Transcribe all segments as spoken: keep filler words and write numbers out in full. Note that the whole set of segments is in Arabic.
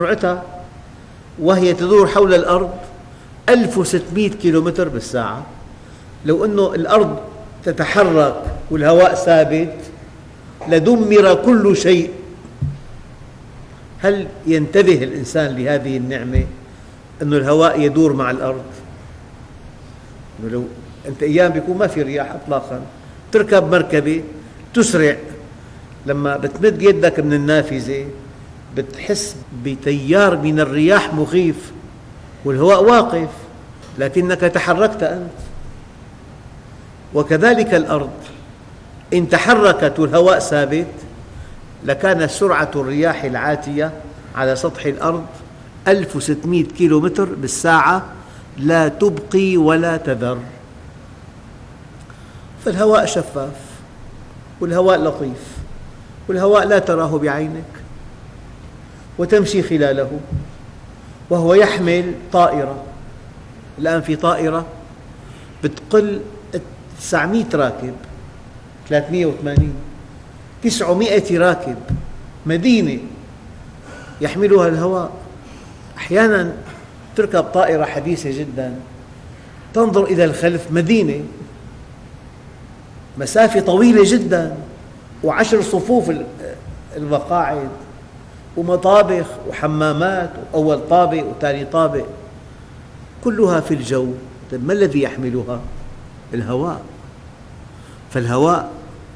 سرعتها وهي تدور حول الأرض ألف وستمئة كيلومتر بالساعة. لو أن الأرض تتحرك والهواء ثابت لدمر كل شيء. هل ينتبه الإنسان لهذه النعمة أن الهواء يدور مع الأرض؟ لو أنت أيام بيكون ما في رياح إطلاقا، تركب مركبة تسرع، لما بتمد يدك من النافذة بتحس بتيار من الرياح مخيف والهواء واقف، لكنك تحركت أنت. وكذلك الأرض إن تحركت والهواء ثابت لكان سرعة الرياح العاتية على سطح الأرض ألف وستمئة كيلومتر بالساعة لا تبقي ولا تذر. فالهواء شفاف والهواء لطيف والهواء لا تراه بعينك وتمشي خلاله، وهو يحمل طائرة. الآن في طائرة بتقل تسعمئة راكب، ثلاثمئة وثمانين، تسعمئة راكب، مدينة يحملها الهواء. أحياناً تركب طائرة حديثة جداً تنظر إلى الخلف، مدينة مسافة طويلة جداً وعشر صفوف المقاعد ومطابخ وحمامات وأول طابق وثاني طابق، كلها في الجو. ما الذي يحملها؟ الهواء. فالهواء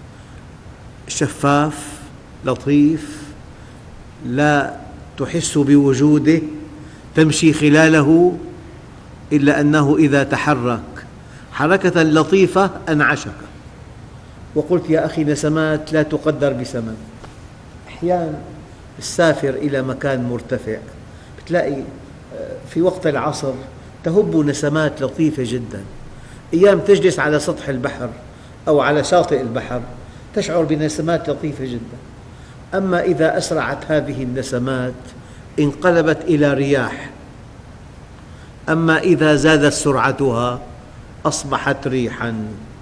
شفاف لطيف لا تحس بوجوده، تمشي خلاله، إلا أنه إذا تحرك حركة لطيفة أنعشك. وقلت يا أخي نسمات لا تقدر بثمن. أحيانا تسافر إلى مكان مرتفع بتلاقي في وقت العصر تهب نسمات لطيفة جدا، أيام تجلس على سطح البحر أو على شاطئ البحر تشعر بنسمات لطيفة جدا. أما إذا أسرعت هذه النسمات انقلبت إلى رياح، أما إذا زادت سرعتها أصبحت ريحاً.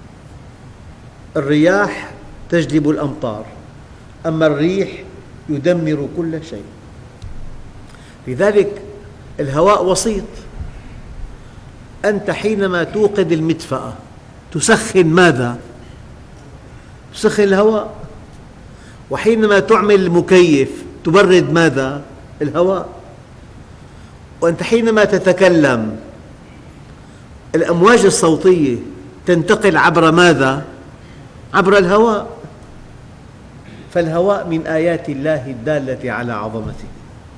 الرياح تجلب الأمطار، أما الريح يدمر كل شيء. لذلك الهواء وسيط. أنت حينما توقد المدفأة تسخن ماذا؟ تسخن الهواء. وحينما تعمل المكيف تبرد ماذا؟ الهواء. وأنت حينما تتكلم الأمواج الصوتية تنتقل عبر ماذا؟ عبر الهواء. فالهواء من آيات الله الدالة على عظمته.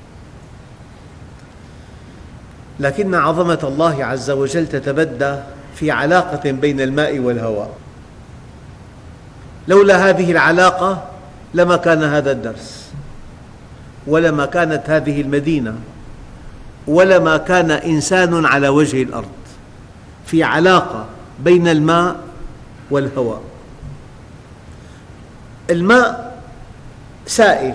لكن عظمة الله عز وجل تتبدى في علاقة بين الماء والهواء. لولا هذه العلاقة لما كان هذا الدرس، ولما كانت هذه المدينة، ولما كان إنسان على وجه الأرض. في علاقة بين الماء والهواء. الماء سائل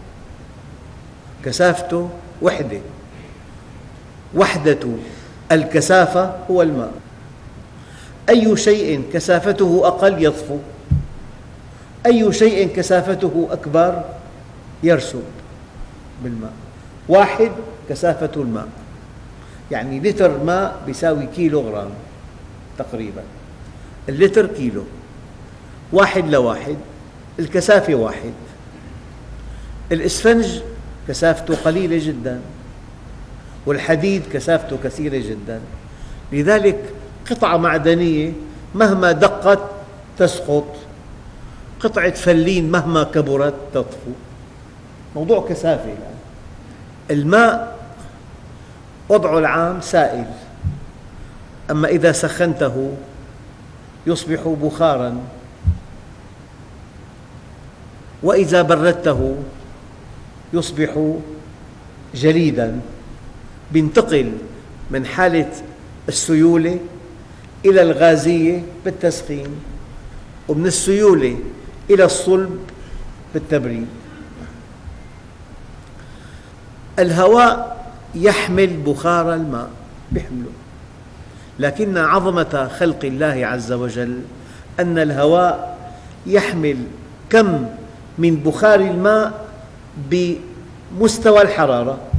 كثافته وحدة، وحدة الكثافة هو الماء. أي شيء كثافته أقل يطفو، أي شيء كثافته أكبر يرسب بالماء. واحد كثافة الماء، يعني لتر ماء يساوي كيلو غرام تقريبا. اللتر كيلو، واحد لواحد، الكثافة واحد. الإسفنج كثافته قليلة جدا، والحديد كثافته كثيرة جدا. لذلك قطعة معدنية مهما دقت تسقط، قطعة فلين مهما كبرت تطفو. موضوع كثافة. الآن الماء وضعه العام سائل، أما إذا سخنته يصبح بخاراً، وإذا بردته يصبح جليداً. ينتقل من حالة السيولة إلى الغازية بالتسخين، ومن السيولة إلى الصلب بالتبريد. الهواء يحمل بخار الماء، يحمله. لكن عظمة خلق الله عز وجل أن الهواء يحمل كم من بخار الماء بمستوى الحرارة.